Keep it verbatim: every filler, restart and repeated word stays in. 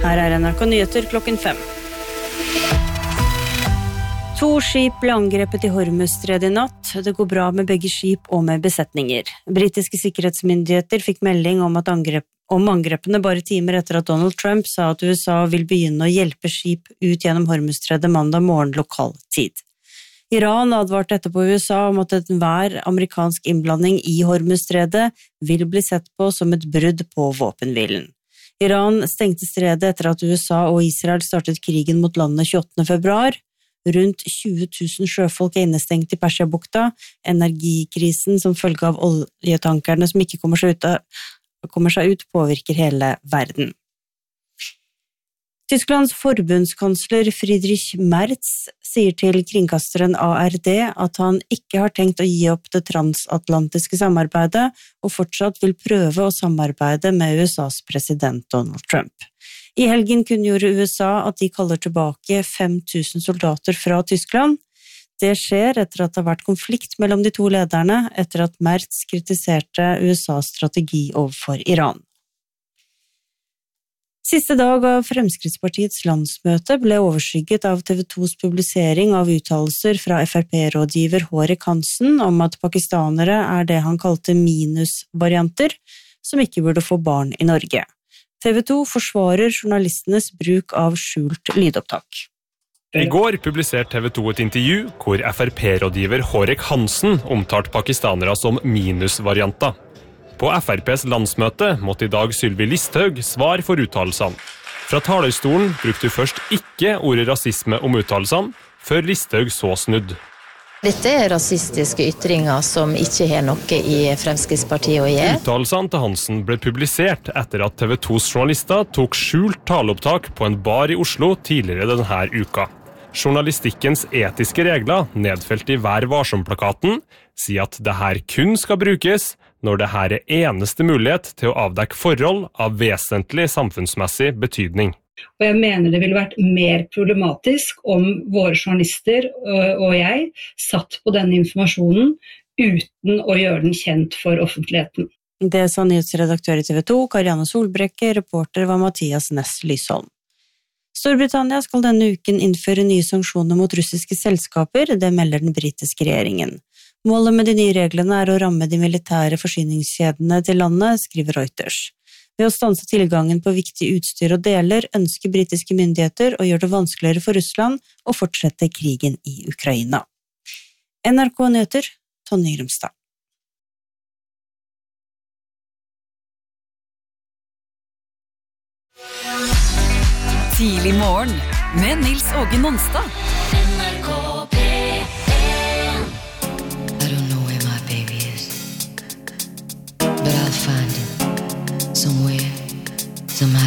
Her er N R K Nyheter klokken fem. To skip ble angrepet i Hormuzstredet i natt. Det går bra med begge skip og med besetninger. Britiske sikkerhetsmyndigheter fikk melding om, at angrep, om angrepene bare timer etter at Donald Trump sa at U S A vil begynne å hjelpe skip ut gjennom Hormuzstredet mandag morgen lokal tid. Iran advarte etterpå U S A om at enhver amerikansk innblanding i Hormuzstredet vil bli sett på som et brudd på våpenhvilen. Iran stengte stredet etter at U S A og Israel startet krigen mot landet tjueåttende februar. Rundt tjue tusen sjøfolk er innestengt i Persiabukta. Energikrisen som følge av oljetankerne som ikke kommer seg ut, kommer seg ut påvirker hele verden. Tysklands forbundskansler Friedrich Merz sier til kringkasteren A R D at han ikke har tenkt å gi opp det transatlantiske samarbeidet og fortsatt vil prøve å samarbeide med U S A's president Donald Trump. I helgen kunngjorde U S A at de kaller tilbake fem tusen soldater fra Tyskland. Det skjer etter at det har vært konflikt mellom de to lederne etter at Merz kritiserte U S A's strategi overfor Iran. Siste dag av Fremskrittspartiets landsmøte ble overskygget av T V to's publisering av uttalelser fra F R P-rådgiver Hårek Hansen om at pakistanere er det han kalte minusvarianter, som ikke burde få barn i Norge. T V to forsvarer journalistenes bruk av skjult lydopptak. I går publiserte T V to et intervju hvor F R P-rådgiver Hårek Hansen omtalte pakistanere som minusvarianter. På F R P's landsmøte måtte i dag Sylvi Listhaug svare for uttalelsene. Fra talerstolen brukte hun først ikke ordet rasisme om uttalelsene, før Listhaug så snudd. Dette er rasistiske ytringer som ikke har noe i Fremskrittspartiet å gjøre. Uttalelsene til Hansen ble publisert etter at T V to's journalister tok skjult taleopptak på en bar i Oslo tidligere denne uka. Journalistikkens etiske regler, nedfelt i Vær varsom-plakaten, sier at dette kun skal brukes når det her er eneste mulighet til å avdekke forhold av vesentlig samfunnsmessig betydning. Og jeg mener det ville vært mer problematisk om våre journalister og jeg satt på denne informasjonen uten å gjøre den kjent for offentligheten. Det sa nyhetsredaktør i T V to, Karianne Solbrekke, reporter var Mathias Næss Lysholm. Storbritannia skal denne uken innføre nye sanksjoner mot russiske selskaper, det melder den britiske regjeringen. Målet med de nye reglene er å ramme de militære forsyningskjedene til landet, skriver Reuters. Ved å stanse tilgangen på viktig utstyr og deler ønsker britiske myndigheter å gjøre det vanskeligere for Russland å fortsette krigen i Ukraina. N R K Nyheter, Tonje Grimstad. Tidlig morgen med Nils Åge Nonstad.